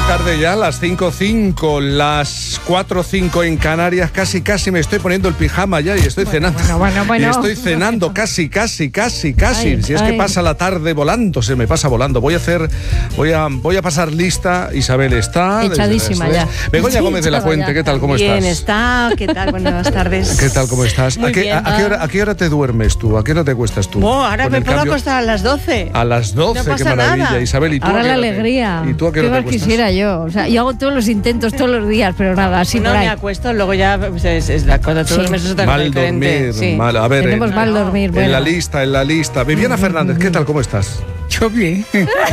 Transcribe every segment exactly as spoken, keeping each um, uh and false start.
tarde ya, las cinco cinco, las cuatro cinco en Canarias, casi casi me estoy poniendo el pijama ya y estoy bueno, cenando. Bueno, bueno, bueno. Y estoy cenando casi, casi, casi, casi. Ay, si es ay. que pasa la tarde volando, se me pasa volando. Voy a hacer, voy a, voy a pasar lista. Isabel está. Echadísima desde- ya. Begoña Sí, Gómez de la echada Fuente, ya. ¿qué tal? ¿Cómo Bien estás? está, ¿qué tal? Buenas tardes. ¿Qué tal? ¿Cómo estás? Muy ¿A, qué, bien, a, a qué va. hora, ¿A qué hora te duermes tú? ¿A qué hora te acuestas tú? Oh, ahora Con me el puedo cambio- acostar a las doce. A las doce, No qué pasa maravilla. nada. Isabel, ¿y tú? Ahora a qué la hora te- alegría. ¿Y tú a qué Qué hora te más acuestas? quisiera yo. O sea, yo hago todos los intentos todos los días, pero nada, así no por ahí. me acuesto, luego ya pues, es, es la cosa, todos Sí. los meses es otra cosa Mal diferente. dormir, Sí. mal. A ver, Tenemos en, mal dormir. en Bueno. la lista, en la lista. Viviana Fernández, ¿qué tal? ¿Cómo estás? Yo bien.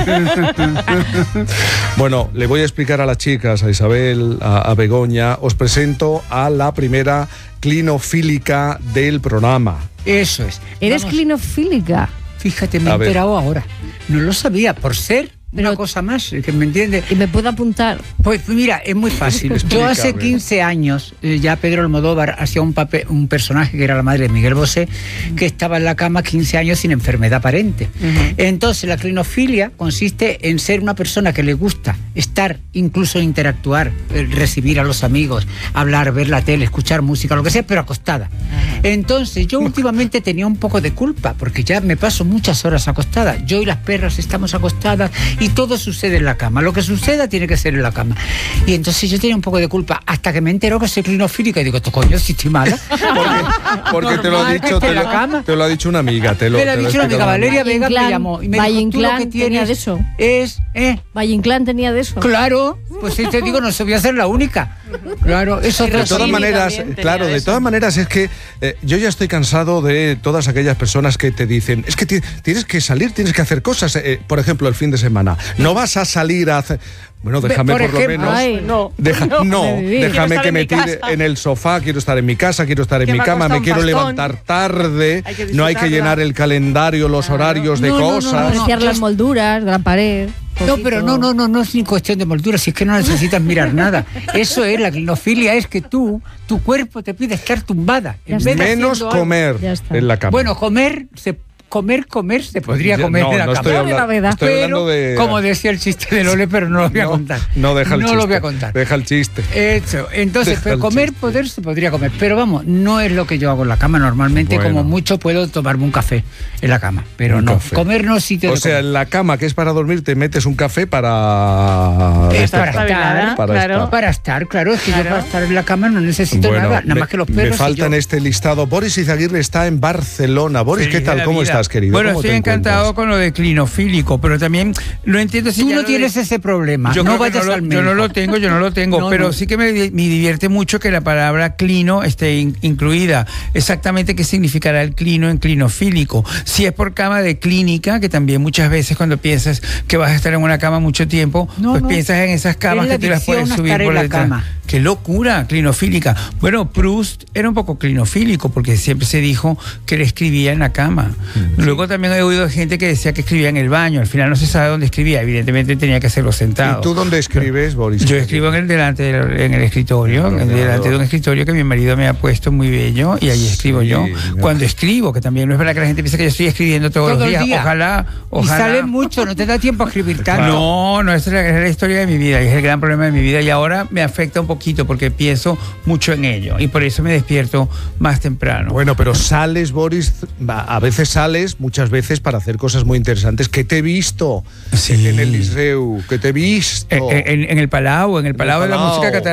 Bueno, le voy a explicar a las chicas, a Isabel, a, a Begoña. Os presento a la primera clinofílica del programa. Eso es. Eres Vamos, clinofílica. Fíjate, me A he ver. enterado ahora. No lo sabía, por ser Pero- una cosa más, que me entiende. Y me puedo apuntar. Pues mira, es muy fácil. Yo hace Explícame. quince años, eh, ya Pedro Almodóvar hacía un papel, un personaje que era la madre de Miguel Bosé, que estaba en la cama quince años sin enfermedad aparente. Entonces, la clinofilia consiste en ser una persona que le gusta estar, incluso interactuar, eh, recibir a los amigos, hablar, ver la tele, escuchar música, lo que sea, pero acostada. Entonces, yo últimamente tenía un poco de culpa, porque ya me paso muchas horas acostada. Yo y las perras estamos acostadas y todo sucede en la cama. Lo que suceda tiene que ser en la cama. Y entonces yo tenía un poco de culpa hasta que me enteró que soy clinofílica y digo, "Esto, coño, si estoy mala". Porque, porque te lo ha Normal, dicho, que esté te en la lo, cama. te lo ha dicho una amiga. Te lo, Me lo ha te lo dicho una amiga, explicado. Valeria Valle Vega me Inclán- llamó y me Valle dijo, tú lo Inclán que tenía tienes de eso. es, ¿eh? Valle Inclán tenía de eso. Claro, pues si te digo, no se voy a hacer la única. Claro, eso De es todas Rosini maneras, también tenía claro, de eso. todas maneras es que eh, yo ya estoy cansado de todas aquellas personas que te dicen, es que ti- tienes que salir, tienes que hacer cosas, eh, por ejemplo, el fin de semana. No vas a salir a hacer... Bueno, déjame Por por, lo ejemplo, menos... Ay, No, Deja- no. no, me viví. Quiero déjame estar que en me mi tire casa. en el sofá, quiero estar en mi casa, quiero estar en Que mi me ha cama, costado me un quiero pastón. levantar tarde, Hay que no hay que disfrutarla. llenar el calendario, los horarios de No, no, no, cosas. no, no. Apreciar las molduras de la pared. No, poquito. pero no, no, no, no es ni cuestión de moldura, si es que no necesitas mirar nada. Eso es, la clinofilia es que tú, tu cuerpo te pide estar tumbada. Ya En está. vez de Menos haciendo algo. comer Ya está. en la cama. Bueno, comer, se, comer, comer, se podría Ya- comer no, en la no cama. estoy, Qué habla- novedad. estoy Pero, hablando de... como decía el chiste de Lole, pero no lo voy a no, contar. No, deja el No chiste. lo voy a contar. Deja el chiste. Eso, entonces, Deja pero el comer, chiste. poder, se podría comer. Pero vamos, no es lo que yo hago en la cama. Normalmente, Bueno. como mucho, puedo tomarme un café en la cama. Pero Un no, café. comer no es sitio O de sea, comer. en la cama, que es para dormir, te metes un café para... Eh, despertar. para estar, para claro. estar. Para estar, claro, es que yo Claro. para estar en la cama no necesito Bueno, nada, nada me, más que los me perros. y falta yo. en este listado. Boris Izaguirre está en Barcelona. Boris, Feliz ¿qué tal? de la ¿Cómo vida. estás, querido? Bueno, ¿Cómo estoy te encantado encuentras? con lo de clinofílico, pero también lo entiendo si Tú ya no lo tienes de- ese problema, Yo no creo que vayas no lo- al Yo médico. no lo tengo, yo no lo tengo, No, pero no. sí que me, me divierte mucho que la palabra clino esté in- incluida. Exactamente qué significará el clino en clinofílico. Si es por cama de clínica, que también muchas veces cuando piensas que vas a estar en una cama mucho tiempo, No, pues no. piensas en esas camas Es la que te las puedes adicción a subir estar por en la detrás. cama. Qué locura, clinofílica. Bueno, Proust era un poco clinofílico porque siempre se dijo que él escribía en la cama. Luego también he oído gente que decía que escribía en el baño. Al final no se sabe dónde escribía. Evidentemente tenía que hacerlo sentado. ¿Y tú dónde escribes, Boris? Yo escribo en el delante del- en el escritorio, en el delante de un escritorio que mi marido me ha puesto muy bello y ahí escribo Sí, yo. mira. Cuando escribo, que también no es verdad que la gente piensa que yo estoy escribiendo todos Todo los el días. día. Ojalá, Y ojalá. sale mucho, no te da tiempo a escribir tanto. No, no, esa es la, es la historia de mi vida y es el gran problema de mi vida y ahora me afecta un poquito porque pienso mucho en ello y por eso me despierto más temprano. Bueno, pero sales, Boris, va, a veces sales, muchas veces para hacer cosas muy interesantes. Que te he visto Sí. en el Liceu, que te he visto. En, en- en el Palau, en el Palau de la Palau. música catalana.